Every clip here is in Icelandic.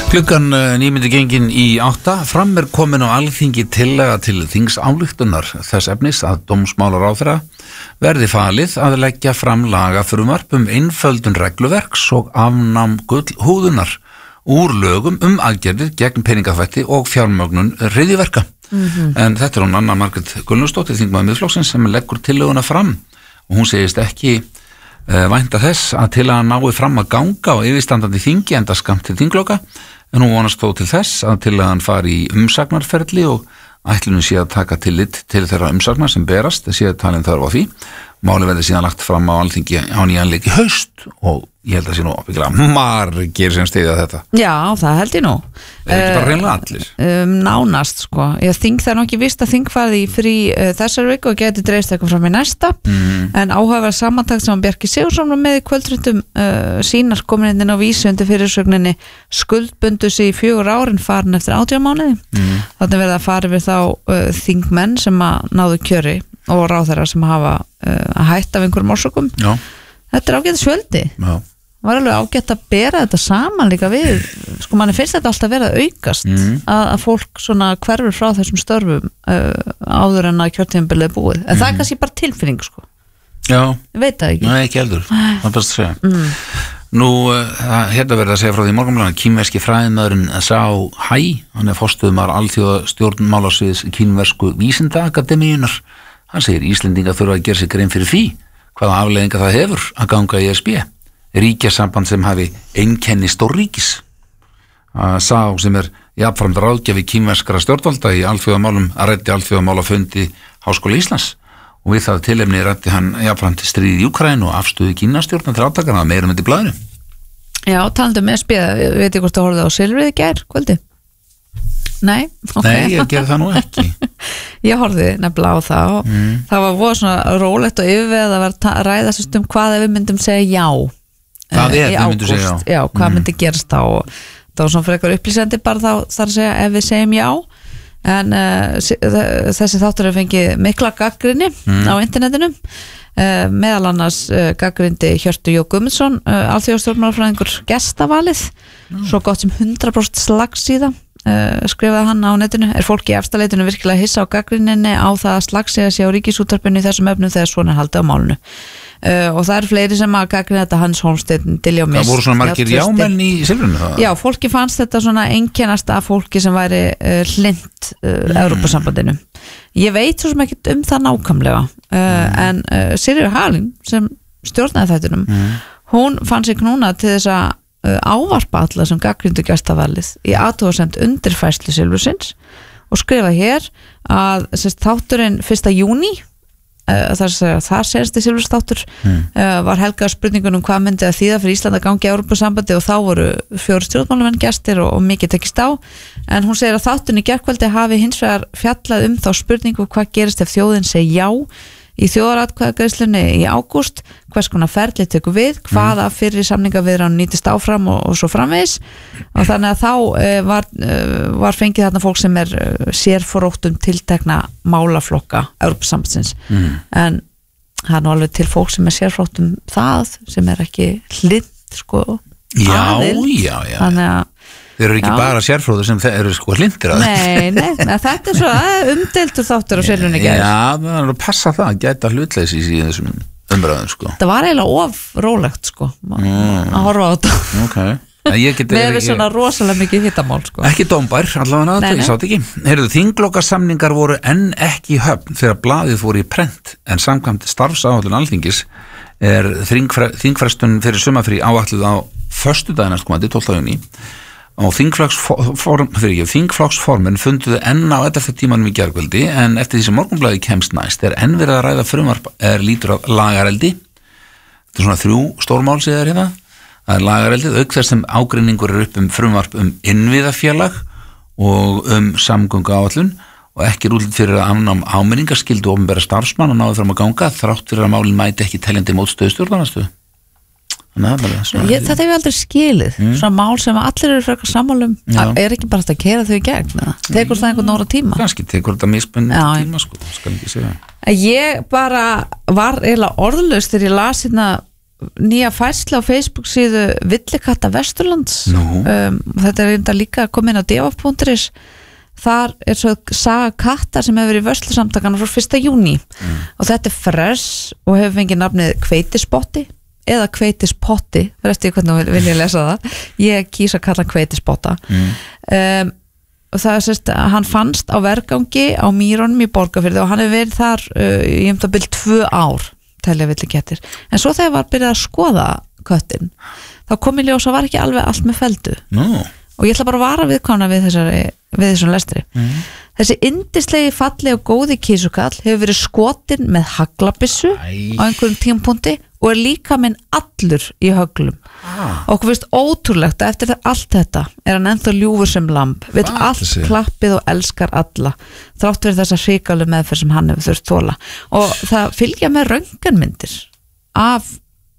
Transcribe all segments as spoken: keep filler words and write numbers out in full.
Klukkan nýmyndi gengin í átta, fram er komin á Alþingi tillaga til þingsályktunar þess efnis að dómsmálaráðherra verði falið að leggja fram lagafrumvarp um einföldun regluverks og afnám gullhúðunar úr lögum um aðgerðir gegn peningaþvætti og fjármögnun hryðjuverka. Mm-hmm. En þetta er hún Anna Margrét Gunnlaugsdóttir, þingmaður Miðflokksins, sem leggur tillöguna fram og hún segist ekki uh, vænta þess að tillagan nái fram að ganga á yfirstandandi þingi enda skammt til þingloka. En hún vonast þó til þess að tillagan fari í umsagnarferli og ætlunum sé að taka tillit til þeirra umsagnar sem berast, sé að talin þarf á því. Málið verði síðan lagt fram á Alþingi á nýjan leik í haust og ég held að sé nú ábyggilega margir sem styðja þetta. Já, það held ég nú. Það er ekki bara reynilega allir. Um, nánast, sko. Ég þing það er nú ekki vist að þing farið í frí uh, þessar viku og geti dreist eitthvað fram í næsta. Mm. En áhugaverð samantakt sem Bjarki Sigurðsson var með í kvöldfréttum uh, sínar komin inn á Vísi undir fyrirsögninni skuldbundu sig í fjögur árin farin eftir átján mánuði. Mm. Þannig verða að fara við þá uh, þingmenn sem að náðu kjöri og ráðherra sem hafa uh, að hætta af einhverjum orsökum. Já. Þetta er ágætt svöldi. Já. Var alveg ágætt að bera þetta saman líka við, sko manni finnst þetta alltaf verið að aukast, mm. að, að fólk svona hverfur frá þessum störfum uh, áður en að kjörtímabilið er búið. En mm. það er kannski bara tilfinning, sko. Já. Ég veit það ekki. Nei, ekki heldur. Það er bara að segja. Mm. Nú, uh, hérna verður að segja frá því morgunblaðinu að kínverski fræðimaðurinn Zhao Hai, hann er forstöðumaður alþjóða stjórnmálasviðs kínversku vísindaakademíunar. Hann segir Íslendingar þurfa að gera sig grein fyrir því hvaða afleiðingar það hefur að ganga í E S B. Ríkjasamband sem hafi einkenni stórríkis. Sá sem er jafnframt ráðgjafi kínverskra stjórnvalda í alþjóðamálum að ræddi alþjóðamálafundi Háskóla Íslands og við það tilefni ræddi hann jafnframt stríð í Úkraínu og afstöðu Kínastjórnar til átakana meirum þetta í blaðinu. Já, talandi um E S B, veit ég hvort þú horfði á Silfrið í gær kvöldi? Nei, ok. Nei, ég gerði það nú ekki. Ég horfði nefnilega á það og mm. það var voru svona rólegt og yfirveð að vera að ræða sérst um hvað ef við myndum segja já. Það er, við myndum segja já. Já, hvað mm. myndi gerast þá og það var svona fyrir eitthvað upplýsandi bara þá þarf að segja ef við segjum já. En uh, þessi þáttur er fengið mikla gagnrýni mm. á internetinu. Uh, meðal annars uh, gagnrýndi Hjörtur Jó Guðmundsson, uh, alþjóðastjórnmálafræðingur gestavalið, mm. svo gott sem hundrað prósent slagsíða. Uh, skrifaði hann á netinu. Er fólk í efstaleitinu virkilega hissa á gagnrýninni á það að slagsíða sé á Ríkisútvarpinu í þessum efnum þegar svona er haldið á málinu. Uh, og það eru fleiri sem að gagnrýna þetta Hans Hólmsteinn, Diljá Mist. Það voru svona margir jámenn í Silfrinu? Já, fólki fannst þetta svona einkennast af fólki sem væri uh, hlynnt uh, mm. Evrópusambandinu. Ég veit svo sem ekki um það nákvæmlega uh, mm. en uh, Sigríður Hagalín sem stjórnaði þættinum mm. hún fann sig núna til þess að uh, ávarpa alla sem gagnrýndu gestavalið í athugasemd undirfærslu Silfursins og skrifa hér að sérst, þátturinn fyrsta júní uh, þar, þar sensti Silfursþáttur mm. uh, var helgað spurningunum hvað myndi að þýða fyrir Ísland að gangi í Evrópusambandi og þá voru fjórir stjórnmálamenn gestir og, og mikið tekist á. En hún segir að þátturinn í gærkvöldi hafi hins vegar fjallað um þá spurningu hvað gerist ef þjóðin segi já í þjóðaratkvæðagreiðslunni í ágúst, hvers konar ferli tekur við, hvaða fyrir samningaviðræðum nýtist áfram og, og svo framvegis og þannig að þá uh, var, uh, var fengið þarna fólk sem er uh, sérforóttum tiltekna málaflokka Evrópusambandsins mm. en það er nú alveg til fólk sem er sérforóttum það sem er ekki hlynnt sko já, aðild. já, já, þannig að þeir eru ekki já. bara sérfróður sem þeir eru sko hlindir að Nei, nei, þetta er svo umdeildur þáttur á Silfrinu gerð. Já, það er að passa það að gæta hlutleysi í þessum umræðum sko. Það var eiginlega of rólegt sko mm. að horfa á þetta. Okay. Við erum svona rosalega mikið hittamál sko. Ekki dómbær, allavega þetta, ég sátt ekki. Heyrðu, þinglokasamningar voru enn ekki í höfn þegar blaðið fór í prent en samkvæmt starfsáætlun Alþingis er þingfrestun fyrir sumarfrí áætluð á föstudaginn næstkomandi tólfta júní og þingflokksformin funduðu enn á ellefta tímanum í gærkvöldi en eftir því sem Morgunblaðið kemst næst er enn verið að ræða frumvarp er lítur af lagareldi. Þetta er svona þrjú stórmál séðar hérna. Það er lagareldið, auk þess sem ágreiningur er upp um frumvarp um innviðafélag og um samgönguáætlun og ekki er útlit fyrir að afnám áminningarskyldu opinberra starfsmann og náðu fram að ganga þrátt fyrir að málin mæti ekki teljandi mótstöðu stjórnarandstöðu. Ég, þetta hefur aldrei skilið mm. svona mál sem allir eru frekar sammálum er ekki bara að kera þau í gegn tekur það einhvern nóra tíma kannski tekur þetta mismunni tíma sko, skal ekki segja ég bara var eiginlega orðlaus þegar ég las hérna nýja færsla á Facebook síðu Villikatta Vesturlands Nú. um, þetta er reynda líka að koma inn á devaf punktur is þar er svo saga katta sem hefur verið í vörslusamtakana frá fyrsta júní mm. og þetta er fresh og hefur fengið nafnið kveitispotti eða kveitispotti, verðstu ég hvernig vil ég lesa það ég kýsa að kalla kveitispotta mm. um, og það er sérst að hann fannst á vergangi á Mýrunum í Borgarfirði og hann hefur verið þar uh, í um það byrjum tvö ár telja villikettir, en svo þegar var byrjað að skoða köttin, þá kom í ljós að var ekki alveg allt með feldu no. og ég ætla bara að vara viðkvæmna við þessari við þessum lestri mm. þessi yndislegi falli og góði kísukall hefur verið skotin með haglabissu Æ. á einhverjum tímapunkti og er líka minn allur í höglum ah. og okkur finnst ótrúlegt að eftir allt þetta er hann ennþá ljúfur sem lamb vill ah, allt þessi. klappið og elskar alla þrátt verið þessa hrikalu meðferð sem hann hefur þurft þola og það fylgja með röntgenmyndir af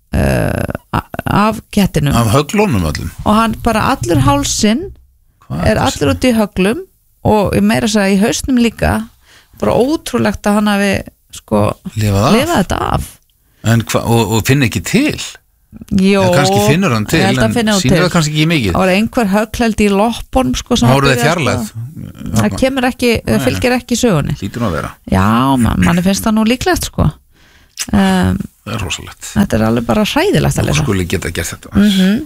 uh, af kettinum af höglunum öllum og hann bara allur hálsinn er allur út í höglum og meira að segja í hausnum líka bara ótrúlegt að hann hafi sko lifað þetta af en hva, og, og finn ekki til Jó, en kannski finnur hann til en sínur það kannski ekki mikið það var einhver högleld í loppon sko, Háruð þið fjarlæð það kemur ekki, það fylgir ekki í sögunni lítur nú að vera já, man, manni finnst það nú líklegt sko um, það er rosalegt þetta er alveg bara hræðilegt að lesa og skuli geta gert þetta mhm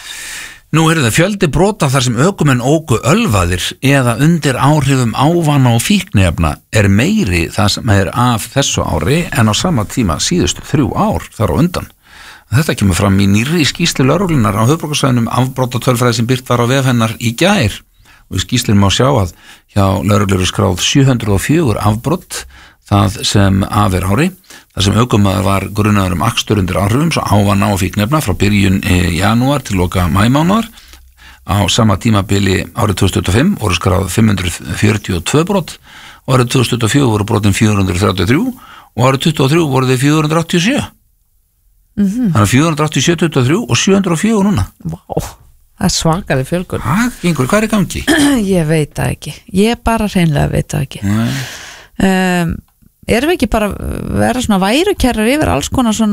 Nú er það fjöldi brota þar sem ökumenn óku ölvaðir eða undir áhrifum ávana og fíkniefna er meiri það sem er af þessu ári en á sama tíma síðustu þrjú ár þar á undan. Þetta kemur fram í nýrri skýrslu lögreglunnar á höfuðborgarsvæðinu um afbrotatölfræði sem birt var á vef hennar í gær og í skýrslunni má sjá að hjá lögreglu eru skráð sjö hundruð og fjögur afbrot það sem af er ári þar sem ökumaður var grunaður um akstur undir áhrifum svo ávana og fíkniefna frá byrjun í janúar til loka maímánaðar á sama tímabili árið tvö þúsund tuttugu og fimm voru skráð fimm hundruð fjörutíu og tvö brot og árið tvö þúsund tuttugu og fjögur voru brotin fjögur hundruð þrjátíu og þrjú og árið tuttugu og þrjú voru þið fjögur hundruð áttatíu og sjö mm-hmm. þannig að fjögur hundruð áttatíu og sjö, tuttugu og þrjú og sjö hundruð og fjögur núna wow. Það er svakaði fjölgun Það gengur, hvað er í gangi? Ég veit það ekki, ég bara hreinlega veit það ekki um, Erum við ekki bara vera svona værukerrar yfir alls konar svona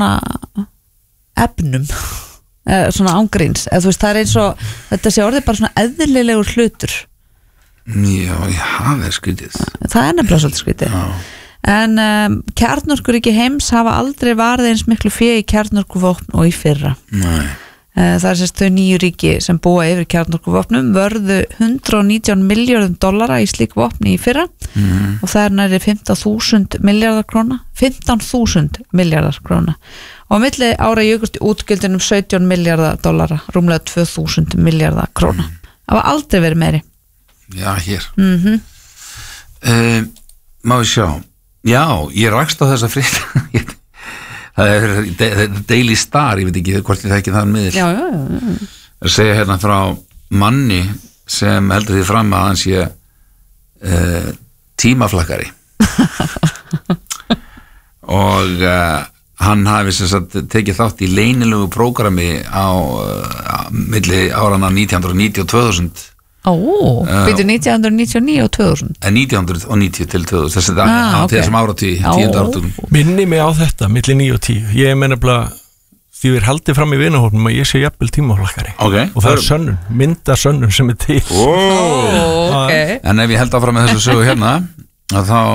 efnum svona ángríns, eða þú veist það er eins og þetta sé orðið bara svona eðlilegur hlutur Já, já, það er skrítið Það er nefnilega svolítið skrítið já. En um, kjarnorkuríki heims hafa aldrei varðið eins miklu fé í kjarnorkuvopn og í fyrra Nei Það er sérst þau nýju ríki sem búa yfir kjarnorkuvopnum vörðu hundrað og nítján milljörðum dollara í slík vopni í fyrra mm. og það er næri fimmtán þúsund milljarðar króna fimmtán þúsund milljarðar króna og á milli ára jökust útgjöldin um sautján milljarðar dollara rúmlega tvö þúsund milljarðar króna mm. það var aldrei verið meiri Já, hér mm-hmm. uh, Má ég sjá Já, ég rakst á þessa frétt Það er Daily Star, ég veit ekki hvort ég þekki það miðl já, já, já. að segja hérna frá manni sem heldur því fram að hann sé uh, tímaflakkari og uh, hann hafi sem sagt tekið þátt í leynilegu prógrami á uh, milli árana nítján hundruð níutíu og tvö þúsund Ó, byrju nítján hundruð níutíu og níu og tvö þúsund nítján hundruð níutíu til tvö þúsund þessi dag, ah, okay. þessum áratví tíunda áratugum Minni mig á þetta, milli níu og tíu Ég er meðnabla því við er haldið fram í vinahópnum að ég sé jafnvel tímaflakkari okay. og það er sönnun, mynda sönnun sem er til oh. okay. En ef ég held áfram með þessu sögu hérna að þá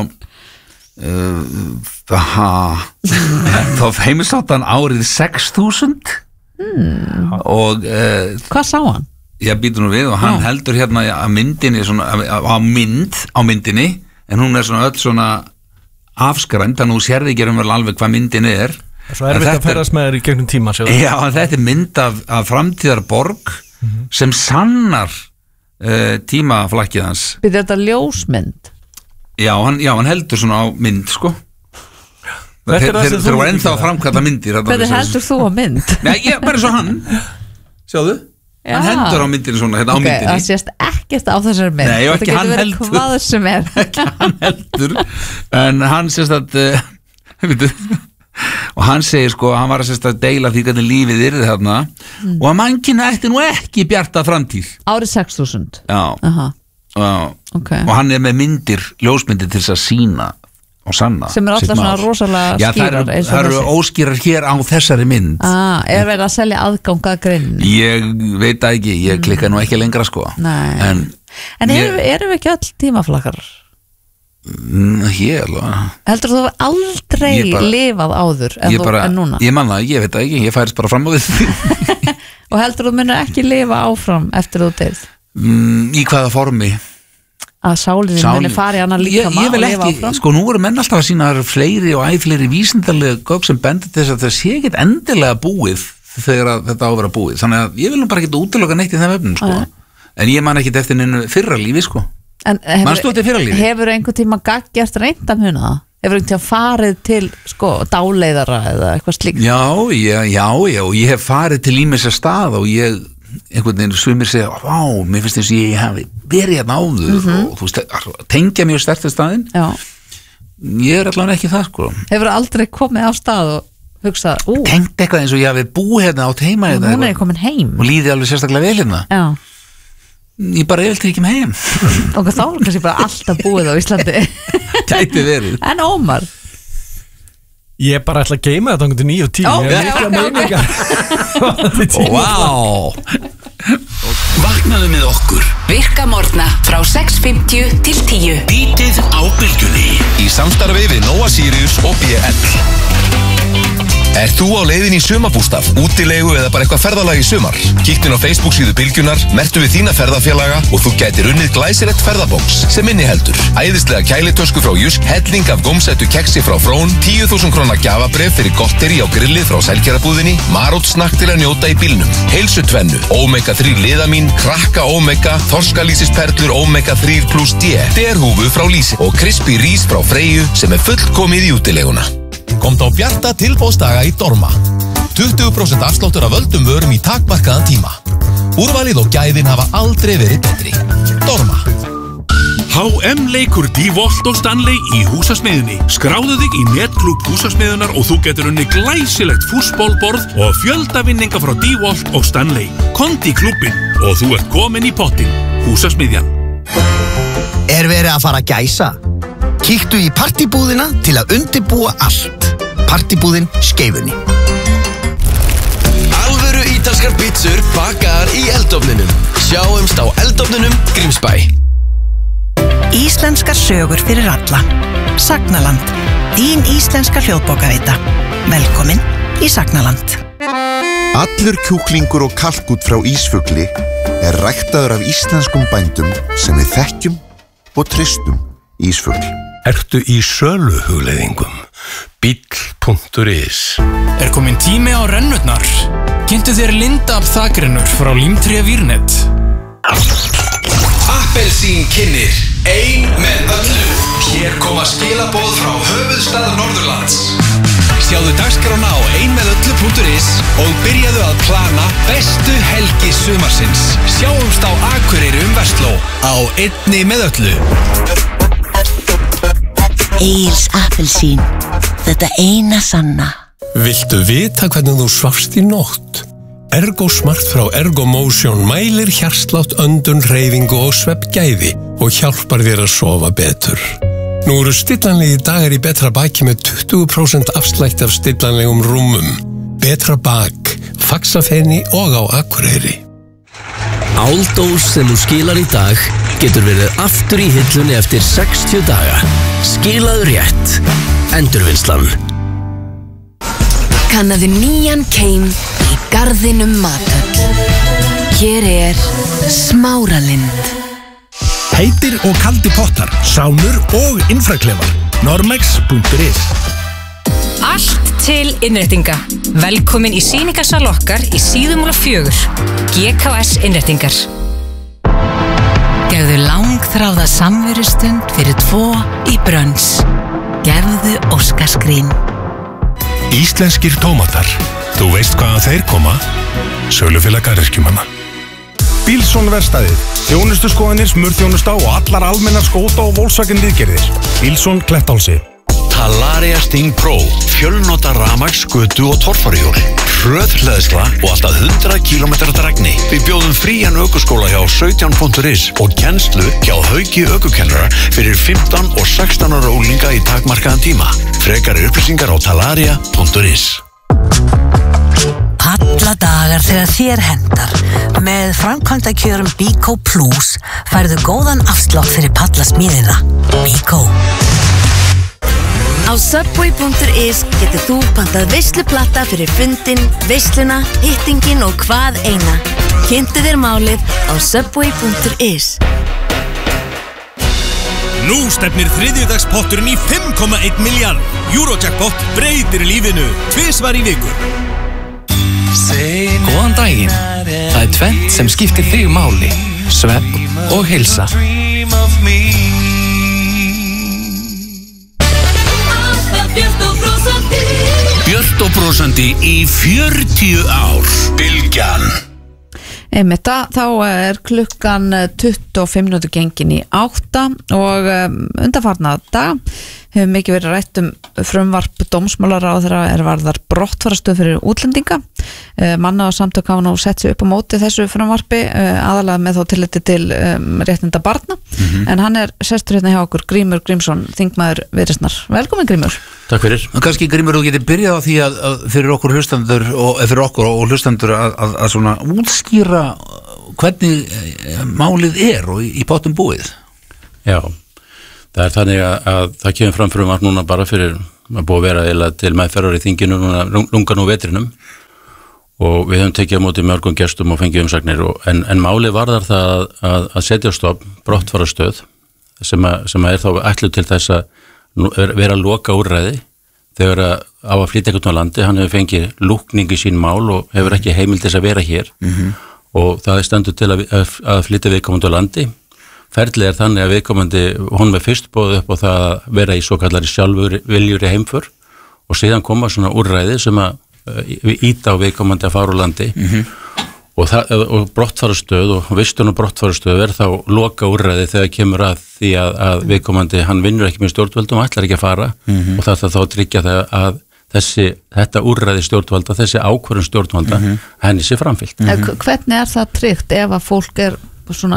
uh, þá heimilsáttan árið sex þúsund hmm. og uh, hvað sá hann? Já, býtur nú við og hann Já. heldur hérna að myndinni svona, á mynd á myndinni en hún er svona öll svona afskræmt þannig að þú sérði ekki vel alveg hvað myndinni er Svo er þetta að ferðast með þér í gegnum tíma Já, en þetta er mynd af, af framtíðarborg mm-hmm. sem sannar uh, tímaflakkið hans Byrju þetta ljósmynd? Já hann, já, hann heldur svona á mynd sko Þeir eru ennþá að framkalla myndir Hvernig heldur þú á mynd? Nei, ég, bara svo hann Sjáðu Já. Hann hendur á myndinu svona hérna okay, á myndinu það sést ekkert á þessari mynd Nei, ekki hann heldur hvað sem er ekki hann heldur en hann sést að uh, og hann segir sko hann var að sést að deila því hvernig lífið yrði þarna mm. og að mannkynna ætti nú ekki bjarta framtíð árið sex þúsund Já uh-huh. og, okay. og hann er með myndir ljósmyndir til þess að sína og sanna sem er alltaf svona rosalega Já, skýrar það eru, það eru óskýrar hér á þessari mynd ah, Er verið að selja aðgang að greinni? Ég veit það ekki, ég klikka nú ekki lengra sko Nei. En, en ég, erum, erum við ekki öll tímaflakkar? Ég alveg Heldur þú að aldrei bara, lifað áður en, þú, bara, en núna? Ég manna, ég veit það ekki, ég færist bara fram á því Og heldur þú munir ekki lifa áfram eftir þú deyð? Mm, í hvaða formi? Að sálinni Sálin. muni fari annar líkama og lifa áfram? Sko nú eru menn alltaf að sína fleiri og æfleiri vísindarlega gögn sem bendir þess að það sé ekkert endilega búið þegar þetta á að vera búið þannig að ég vil nú bara ekki útiloka neitt í þeim efnum sko. En ég man ekki eftir neinu fyrra lífi sko. En hefur, hefur einhvern tíma gaggjart reynd að muna það? Hefur einhvern tíma farið til sko, dáleiðara eða eitthvað slíkt? Já, já, já, já, og ég hef farið til ímessa stað og ég einhvern veginn svimir segja, vá, mér finnst þess að ég hef verið hérna áður mm -hmm. og þú veist, tengja mjög sterkt við staðinn Já. Ég er allavega ekki það sko. Hefur aldrei komið á stað og hugsað, ú Tengt eitthvað eins og ég hef búið hérna átt heima og hún er komin heim og líði alveg sérstaklega vel hérna Já. Ég bara eftir ekki með heim og þá er kannski bara alltaf búið á Íslandi Gæti verið En Ómar Ég er bara ætla að geima þetta til níu og tíu Ó, Ég er mikla meiningar Vá Vaknaðu með okkur Virka morgna frá sex fimmtíu til tíu Bítið á bylgjunni Í samstarfi við Nóa Sirius og B L Er þú á leiðin í sumarbústað, útilegu eða bara eitthvað ferðalag í sumar? Kíktin á Facebook síðu Bylgjunar, mertu við þína ferðafélaga og þú gætir unnið glæsilegt ferðabóks sem inniheldur æðislega kælitösku frá Jysk, helling af gómsættu keksi frá Frón, tíu þúsund króna gjafabref fyrir gotteri á grillið frá Sælkerabúðinni, marótsnakk til að njóta í bílnum, heilsutvennu, omega þrjú liðamín, krakka omega, þorskalýsisperlur omega þrjú plus D, derhúfu frá Lýsi og crispy rís frá Freyju sem er fullkomið í útileguna. Komt á bjarta tilboðsdaga í Dorma. tuttugu prósent afsláttur af völdum vörum í takmarkaðan tíma. Úrvalið og gæðin hafa aldrei verið betri. Dorma. H M leikur DeWalt og Stanley í húsasmiðunni. Skráðu þig í netklúbb húsasmiðunar og þú getur unni glæsilegt fútbolborð og fjöldavinninga frá DeWalt og Stanley. Kondi í klúbbin og þú ert komin í pottin. Húsasmiðjan. Er verið að fara að gæsa? Kíktu í partibúðina til að undirbúa allt. Partibúðin Skeifunni. Alvöru ítalskar pizzur bakaðar í eldofninum. Sjáumst á eldofninum Grímsbæ. Íslenskar sögur fyrir alla. Sagnaland. Þín íslenska hljóðbókaveita. Velkomin í Sagnaland. Allur kjúklingur og kalkút frá Ísfugli er ræktaður af íslenskum bændum sem við þekkjum og treystum Ísfugl. Ertu í sölu hugleiðingum? Bíll punktur is Er komin tími á rennurnar? Kynntu þér Lindab þakrennur frá Límtré Vírnet. Appelsín kynnir ein með öllu. Hér koma skilaboð frá höfuðstað Norðurlands. Sjáðu dagskrána á ein með öllu punktur is og byrjaðu að plana bestu helgi sumarsins. Sjáumst á Akureyri um Vestló á einni með öllu. Egils appelsín. Þetta eina sanna. Viltu vita hvernig þú svafst í nótt? Ergosmart frá Ergomotion mælir hjartslátt, öndun, hreyfingu og svefngæði og hjálpar þér að sofa betur. Nú eru stillanlegi dagar í Betra Baki með tuttugu prósent afslætti af stillanlegum rúmum. Betra Bak, Faxafeni og á Akureyri. Áldós sem þú skilar í dag getur verið aftur í hillunni eftir sextíu daga. Skilaðu rétt. Endurvinnslan. Kannaðu nýjan keim í garðinum Mathöll. Hér er Smáralind. Heitir og kaldi pottar, sánur og infraklefar. Normex punktur is. Allt til innréttinga. Velkomin í sýningarsal okkar í Síðumúla fjögur. G K S innréttingar. Gefðu langþráða samverustund fyrir tvo í brönns. Gefðu óskarsgrín. Íslenskir tómatar. Þú veist hvaðan þeir koma? Sölufélag garðyrkjumanna. Bílsson verkstæðið. Þjónustu skoðanir, smurþjónusta og allar almennar skóta og Volkswagen viðgerðir. Bílsson Klettálsi. Talaria Sting Pro, fjölnota rafmagns, skötu og torfæruhjól, hröð hleðsla og alltaf hundrað kílómetra drægni. Við bjóðum frían ökuskóla hjá sautján punktur is og kennslu hjá Hauki ökukennara fyrir fimmtán og sextán ára unglinga í takmarkaðan tíma. Frekari upplýsingar á talaria punktur is. Alla dagar þegar þér hendar. Með framkvæmdakjörum Bíkó Plus færðu góðan afslátt fyrir pallasmíðina. Bíkó. Á subway punktur is getur þú pantað veisluplatta fyrir fundin, veisluna, hittingin og hvað eina. Kynntu þér málið á subway punktur is. Nú stefnir þriðjudagspotturinn í fimm komma einn milljarð. Eurojackpot breytir lífinu tvisvar í viku. Góðan daginn. Það er tvennt sem skiptir þig máli. Svefn og heilsa. Björt og brósandi í fjörutíu ár. Bylgjan. Einmitt, þá er klukkan tuttugu og fimm mínútur gengin í átta og um, undanfarna dag hefur mikið verið rætt um frumvarp dómsmálaráðherra er varðar brottfarastöð fyrir útlendinga. Uh, manna og samtök hafa nú sett sig upp á móti þessu frumvarpi uh, aðalega með þó tilliti til um, réttinda barna, mm-hmm. en hann er sestur hérna hjá okkur, Grímur Grímsson, þingmaður Viðreisnar. Velkomin Grímur. Takk fyrir. Kanski Grímur, þú getur byrjað á því að, að fyrir okkur hlustendur og fyrir okkur og hlustendur að, að, að svona útskýra hvernig málið er og í, í pottum búið. Já, það er þannig að, að það kemur fram frumvarp núna bara fyrir að búið að vera eða til meðferðar í þinginu núna lungan og vetrinum og við höfum tekið á móti mörgum gestum og fengið umsagnir og, en, en málið varðar það að, að, að setja á stofn brottfarastöð sem, að, sem að er þá ætluð til þess að vera að loka úrræði þegar að á að flytja eitthvað á landi, hann hefur fengið lúkning í sín mál og hefur ekki heimild þess að vera hér mm-hmm. og það er stendur til að, að, að flytja viðkomandi á landi. Ferlið er þannig að viðkomandi, honum er fyrst boðið upp á það að vera í svo kallari sjálfur viljuri heimför og síðan koma svona úrræði sem að íta á viðkomandi að fara á landi mm-hmm. og, það, og brottfarastöð og vistun og brottfarastöð er þá loka úrræði þegar kemur að því að, að viðkomandi, hann vinnur ekki með stjórnvöldum og ætlar ekki að fara mm-hmm. og það er þá að tryggja það að þessi, þetta úrræði stjórnvalda, þessi ákvörðun stjórnvalda mm-hmm. henni sé framfylgt. Mm-hmm. Hvernig er það tryggt ef að fólk er svona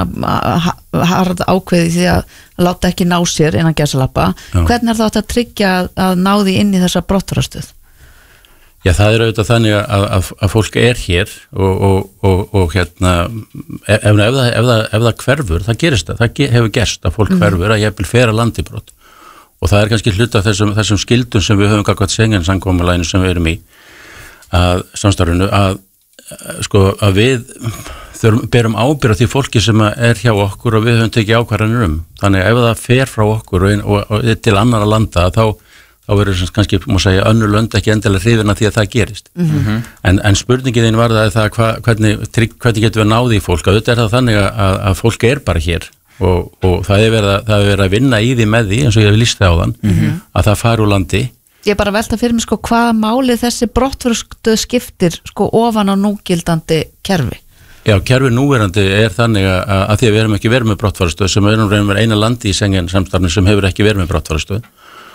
harð ákveði því að láta ekki ná sér innan gæsalappa, hvernig er það að tryggja að ná því inn í þessa brottfarastöð? Já, það er auðvitað þannig að, að, að fólk er hér og, og, og, og hérna, ef, ef, það, ef, það, ef það hverfur, það gerist það, það hefur gerst að fólk mm. hverfur að jafnvel fer að landibrott og það er kannski hluta af þessum, þessum skildum sem við höfum gagnvart Schengen-samkomulaginu sem við erum í að samstarfinu að, sko, að við þurfum, berum ábyrgð á því fólki sem er hjá okkur og við höfum tekið ákvarðanir um, þannig að ef það fer frá okkur og, og, og til annara landa þá þá verður kannski, má segja, önnur lönd ekki endilega hrifin af því að það gerist. Mm-hmm. En, en spurningin þín var það, það hva, hvernig, trygg, hvernig getum við náði í fólk, að þetta er það þannig að, að fólk er bara hér og, og það er verið að, það er verið að vinna í því með því, eins og ég hef líst á þann, mm-hmm. að það fari úr landi. Ég er bara að velta fyrir mig sko hvaða máli þessi brottfarastöð skiptir sko ofan á núgildandi kerfi. Já, kerfi núverandi er þannig að, að því að við erum ekki verið með brottfarastöð sem er um eina landi í Schengen samstarfinu sem hefur ekki verið með brottfarastöð.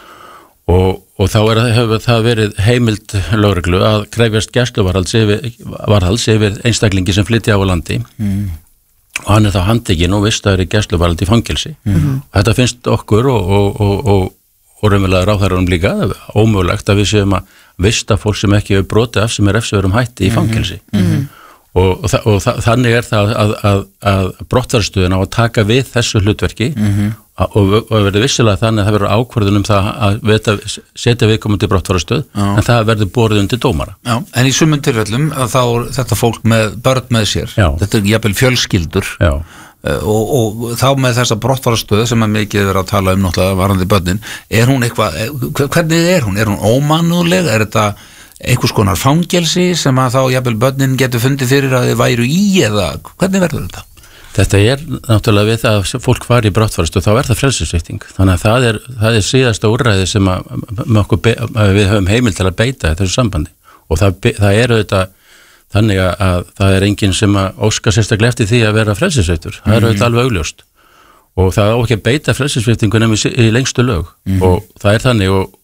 Og, og þá er, hefur það verið heimild lögreglu að krefjast gæsluvarhalds yfir, yfir einstaklingi sem flytja á landi mm. og hann er þá handtekinn og vistaður í gæsluvarhald í fangelsi mm. og þetta finnst okkur og, og, og, og, og raunverulega ráðherranum líka ómögulegt að við séum að vista fólk sem ekki hefur brotið af sem er refsiverðum hætti í fangelsi mm. og, og, og þannig er það að, að, að brottfarastöðin á að taka við þessu hlutverki mm. og, og verður vissilega þannig að það verður ákvörðun um það að veta, setja viðkomandi brottfarastöð en það verður borið undir dómara. Já, en í sumum tilfellum þá er þetta fólk með börn með sér, Já. Þetta er jafnvel fjölskyldur og, og þá með þessa brottfarastöð sem er mikið verið að tala um náttúrulega varandi börnin, er hún eitthvað, hvernig er hún? Er hún ómannúðleg? Er þetta einhvers konar fangelsi sem að þá jafnvel börnin getur fundið fyrir að þið væru í eða hvernig verður þetta? Þetta er náttúrulega við það að fólk fari í brottfarastöð, þá er það frelsissvipting. Þannig að það er, það er síðasta úrræði sem að, be, að við höfum heimild til að beita þessu sambandi. Og það, það er auðvitað þannig að það er enginn sem að óska sérstaklega eftir því að vera frelsissviptur. Það er auðvitað alveg augljóst. Og það á ekki að beita frelsissviptingu nefnir í lengstu lög. Mm-hmm. Og það er þannig og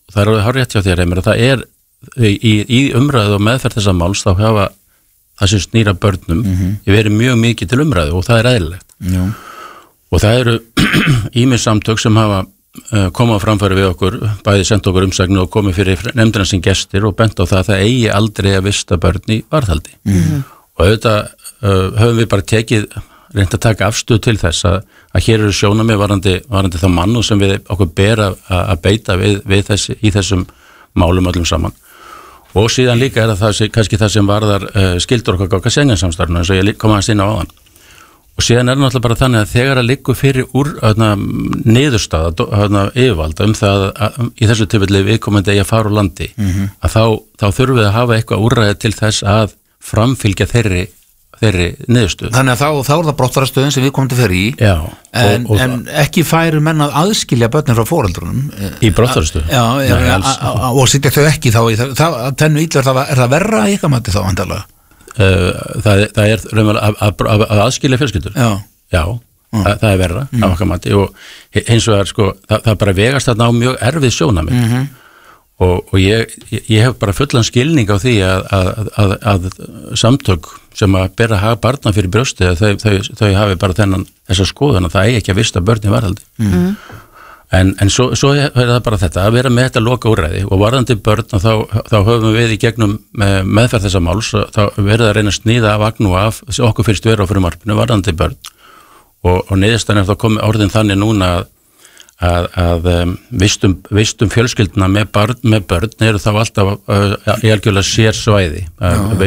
það er alveg hárrétt hjá þér, Heimir, að það er í, í umræðu og meðferð þessa máls þá hafa það sem snýra börnum Mhm. ég verið mjög mikið til umræðu og það er eðlilegt. Já. Og það eru ýmis samtök sem hafa uh, komað framfæri við okkur, bæði senda okkur umsagnu og komið fyrir nefndina sem gestir og bent á það að það eigi aldrei að vista börn í varðhaldi. Mhm. Og auðvitað uh, höfum við bara tekið, reynt að taka afstöð til þess að, að hér eru sjónarmið varandi, varandi þá mann og sem við okkur ber að, að beita við, við þessi, í þessum málum öllum saman. Og síðan líka er það kannski það sem varðar uh, skildur okkar gáka Schengen-samstarfinu eins og ég kom aðeins inn á áðan. Og síðan er náttúrulega bara þannig að þegar að liggur fyrir úr öðna, niðurstaða öðna, yfirvalda um það að, í þessu tilfelli viðkomandi eigi að fara úr landi Mhm. að þá, þá þurfum við að hafa eitthvað úrræði til þess að framfylgja þeirri, þeirri niðurstöðu. Þannig að þá, þá er það brottfarastöðin sem við komum til fyrir í Já, en, og, og en ekki færi menn að aðskilja börnin frá foreldrunum í brottfarastöðu. Já, já, Nei, já alls. a- a- og sitja þau ekki þá í það, það tennu illa, er það, er það verra í ykkar mati þá vandalega? Uh, það, það er raunverulega að, að, að, að aðskilja fjölskyldur. Já. Já, það, það er verra Mm. af okkar mati og hins vegar sko, það, það bara vegast þarna á mjög erfið sjónarmið. Mhm. Og, og ég, ég, ég hef bara fullan skilning á því að, að, að, að samtök sem að bera hafa barna fyrir brjósti að þau, þau, þau hafi bara þennan þessa skoðun að það eigi ekki að vista börn í varðhaldi. Mhm. En, en svo, svo er það bara þetta að vera með þetta loka úrræði og varðandi börn og þá, þá höfum við í gegnum með, meðferð þessa máls þá verður að reyna að sníða af vagn og af okkur fyrst vera á fyrir marpinu varðandi börn og, og niðurstaðan er þá komið orðin þannig núna að að, að um, vistum, vistum fjölskylduna með börn, með börn eru þá alltaf uh, í algjörlega sér svæði.